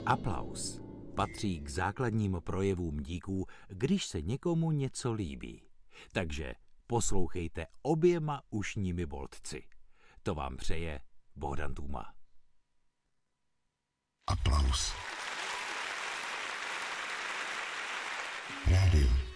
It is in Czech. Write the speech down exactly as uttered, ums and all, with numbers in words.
Aplaus patří k základním projevům díků, když se někomu něco líbí. Takže poslouchejte oběma ušními boltci. To vám přeje Bohdan Tůma. Aplaus. Rádio.